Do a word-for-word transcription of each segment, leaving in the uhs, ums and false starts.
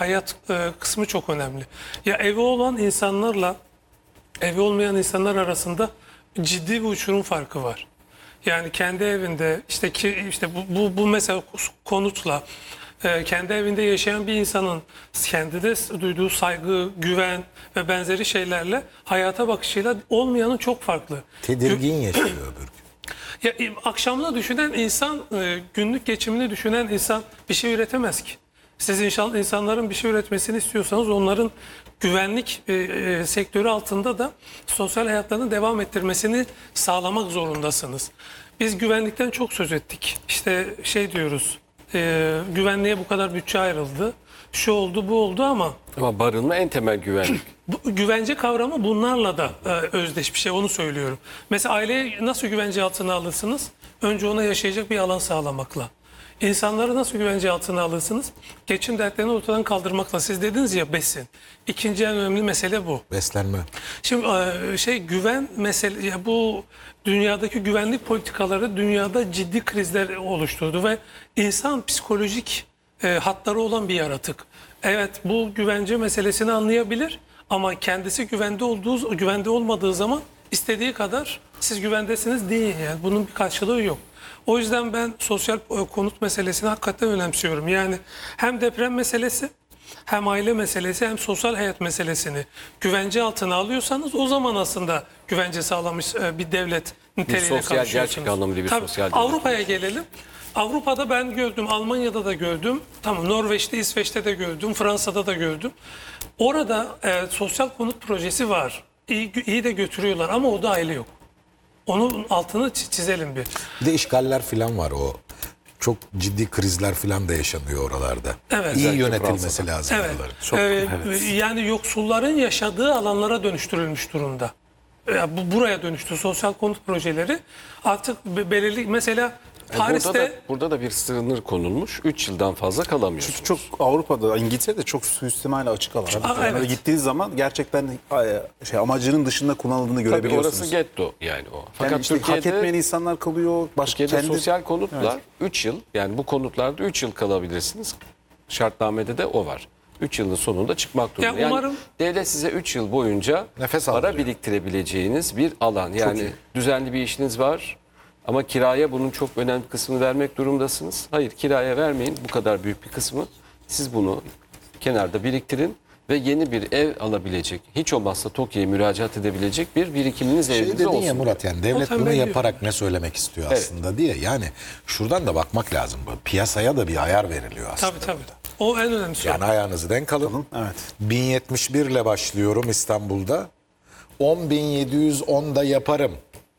hayat e, kısmı çok önemli. Ya evi olan insanlarla evi olmayan insanlar arasında ciddi bir uçurum farkı var. Yani kendi evinde işte ki işte bu bu, bu mesela konutla e, kendi evinde yaşayan bir insanın kendine duyduğu saygı, güven ve benzeri şeylerle hayata bakışıyla olmayanın çok farklı. Tedirgin yaşıyor öbür gün. Ya e, akşamını düşünen insan, e, günlük geçimini düşünen insan bir şey üretemez ki. Siz inşallah insanların bir şey üretmesini istiyorsanız onların güvenlik e, e, sektörü altında da sosyal hayatlarını devam ettirmesini sağlamak zorundasınız. Biz güvenlikten çok söz ettik. İşte şey diyoruz, e, güvenliğe bu kadar bütçe ayrıldı, şu oldu bu oldu ama Ama barınma en temel güvenlik. bu, güvence kavramı bunlarla da e, özdeş bir şey, onu söylüyorum. Mesela aileyi nasıl güvence altına alırsınız? Önce ona yaşayacak bir alan sağlamakla. İnsanları nasıl güvence altına alırsınız? Geçim dertlerini ortadan kaldırmakla. Siz dediniz ya besin. İkinci en önemli mesele bu. Beslenme. Şimdi e, şey güven mesele ya bu dünyadaki güvenlik politikaları dünyada ciddi krizler oluşturdu ve insan psikolojik e, hatları olan bir yaratık. Evet, bu güvence meselesini anlayabilir ama kendisi güvende olduğu güvende olmadığı zaman istediği kadar siz güvendesiniz değil, yani bunun bir karşılığı yok. O yüzden ben sosyal konut meselesini hakikaten önemsiyorum. Yani hem deprem meselesi, hem aile meselesi, hem sosyal hayat meselesini güvence altına alıyorsanız o zaman aslında güvence sağlamış bir devlet niteliğine sosyal, gerçek kavuşuyorsunuz. anlamda bir Tabii, sosyal devlet. Avrupa'ya gelelim. Avrupa'da ben gördüm, Almanya'da da gördüm, tamam Norveç'te, İsveç'te de gördüm, Fransa'da da gördüm. Orada e, sosyal konut projesi var. İyi, iyi de götürüyorlar ama o da aile yok. Onun altını çizelim bir. Bir de işgaller falan var o. Çok ciddi krizler falan da yaşanıyor oralarda. Evet. İyi Özellikle yönetilmesi Fransa'da. lazım Evet. oraların. Çok- Ee, evet. Yani yoksulların yaşadığı alanlara dönüştürülmüş durumda. Ya bu buraya dönüştü. Sosyal konut projeleri artık be- belirli mesela Paris'te Burada da, burada da bir sınır konulmuş. üç yıldan fazla kalamıyorsunuz. Çok Avrupa'da, İngiltere'de çok suistimale açık alan. Aa, Yani evet. gittiğiniz zaman gerçekten e, şey amacının dışında kullanıldığını Tabii görebiliyorsunuz. orası getto yani o. Yani Fakat işte hak Türkiye'de, etmeyen insanlar kalıyor. Başka Türkiye'de kendi sosyal konutlar üç yıl, yani bu konutlarda üç yıl kalabilirsiniz. Şartnamede de o var. üç yılın sonunda çıkmak durumunda. Ya Yani umarım- devlet size üç yıl boyunca Nefes para aldırıyor. biriktirebileceğiniz bir alan. Yani düzenli bir işiniz var ama kiraya bunun çok önemli kısmını vermek durumdasınız. Hayır, kiraya vermeyin bu kadar büyük bir kısmı. Siz bunu kenarda biriktirin ve yeni bir ev alabilecek, hiç olmazsa TOKİ'ye müracaat edebilecek bir birikiminiz Şey evinizde dedin olsun. ya Murat, yani O devlet bunu tembelliyor. yaparak ne söylemek istiyor aslında diye. Yani şuradan da bakmak lazım. Bu piyasaya da bir ayar veriliyor aslında. tabii tabii. O en önemlisi. Yani ayağınızı denk alın. Evet. bin yetmiş bir ile başlıyorum İstanbul'da. on bin yedi yüz onda yaparım.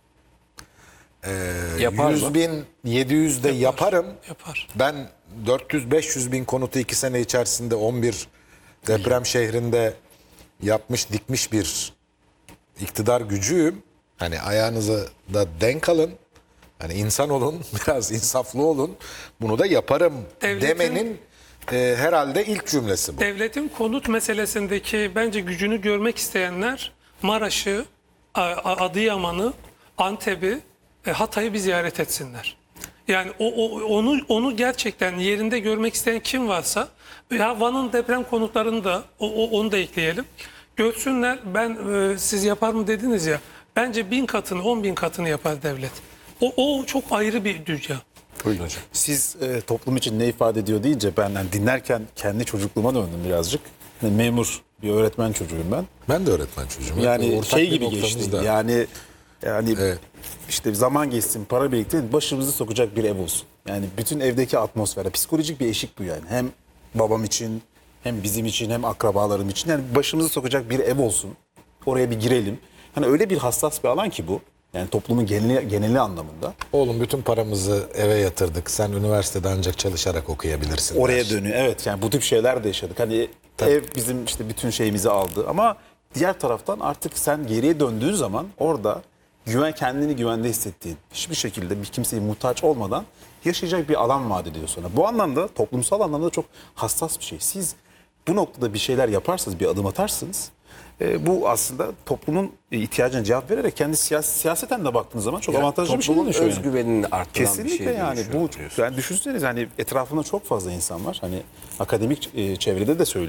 Yapar mı? yüz bin yedi yüzde yaparım. Yapar. Ben dört yüz beş yüz bin konutu iki sene içerisinde on bir deprem şehrinde yapmış dikmiş bir iktidar gücüyüm. Hani ayağınızı da denk alın. Hani insan olun, biraz insaflı olun. Bunu da yaparım Devletin- demenin e, herhalde ilk cümlesi bu. Devletin konut meselesindeki bence gücünü görmek isteyenler Maraş'ı, A- A- Adıyaman'ı, Antep'i, e, Hatay'ı bir ziyaret etsinler. Yani o, o- onu onu gerçekten yerinde görmek isteyen kim varsa, ya Van'ın deprem konutlarını da o, o- onu da ekleyelim. Görsünler. Ben e, siz yapar mı dediniz ya. Bence bin katını, on bin katını yapar devlet. O, o çok ayrı bir dünya. Buyurun hocam. Siz e, toplum için ne ifade ediyor deyince ben yani dinlerken kendi çocukluğuma döndüm birazcık. Yani memur bir öğretmen çocuğuyum ben. Ben de öğretmen çocuğum. Yani Ortak şey bir gibi noktamız geçti. da. Yani yani Evet. işte zaman geçsin, para biriktirin, başımızı sokacak bir ev olsun. Yani bütün evdeki atmosfer, psikolojik bir eşik bu yani. Hem babam için, hem bizim için, hem akrabalarım için. Yani başımızı sokacak bir ev olsun. Oraya bir girelim. Hani öyle bir hassas bir alan ki bu. Yani toplumun geneli, geneli anlamında. Oğlum bütün paramızı eve yatırdık. Sen üniversitede ancak çalışarak okuyabilirsin. Oraya der. dönüyor. Evet, yani bu tip şeyler de yaşadık. Hani ev bizim işte bütün şeyimizi aldı ama diğer taraftan artık sen geriye döndüğün zaman orada güven, kendini güvende hissettiğin, hiçbir şekilde bir kimseye muhtaç olmadan yaşayacak bir alan vaat ediyor sana. Bu anlamda toplumsal anlamda çok hassas bir şey. Siz bu noktada bir şeyler yaparsanız, bir adım atarsınız. E, bu aslında toplumun ihtiyacına cevap vererek kendi siyasi, siyaseten de baktığınız zaman çok avantajlı bir şey Toplumun dönüşüyor. yani. özgüvenini arttıran Kesinlikle bir şey yani dönüşüyor bu diyorsun. yani düşünseniz hani etrafında çok fazla insan var. Hani akademik e, çevrede de söylüyor.